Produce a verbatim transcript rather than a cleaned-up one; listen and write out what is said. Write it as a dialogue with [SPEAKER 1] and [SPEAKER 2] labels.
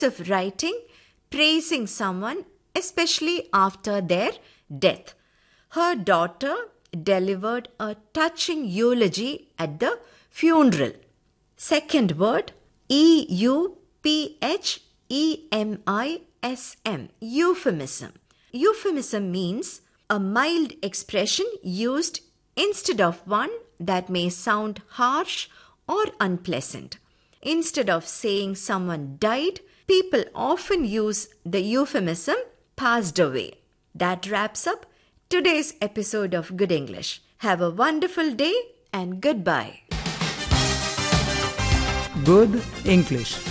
[SPEAKER 1] of writing praising someone, especially after their death. Her daughter delivered a touching eulogy at the funeral. Second word, E U P H E M I S M, euphemism. Euphemism means a mild expression used instead of one that may sound harsh or unpleasant. Instead of saying someone died, people often use the euphemism passed away. That wraps up today's episode of Good English. Have a wonderful day and goodbye.
[SPEAKER 2] Good English.